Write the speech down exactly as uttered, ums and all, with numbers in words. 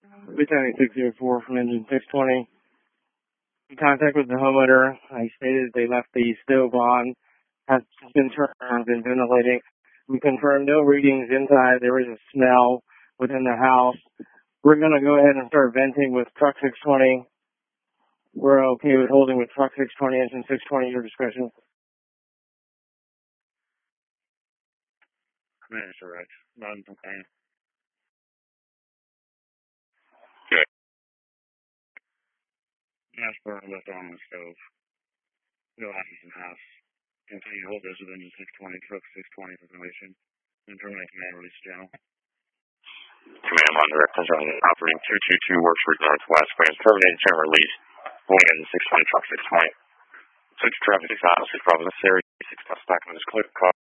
Lieutenant six zero four from engine six twenty. In contact with the homeowner, I stated they left the stove on, has been turned on, been ventilating. We confirmed no readings inside. There is a smell within the house. We're going to go ahead and start venting with truck six twenty. We're okay with holding with truck six twenty, engine six twenty, your discretion. Manager Rex, not complaining. Good. Gas burner left on the stove. No ashes in house. Continue to hold this with engine six twenty, truck six twenty for completion. And terminate command release channel. Command on direct control operating two two two works route northwest. Plans terminated channel release. Going engine six twenty, truck six twenty. Switch traffic six miles, six Bravo, Series six plus back on this clear car.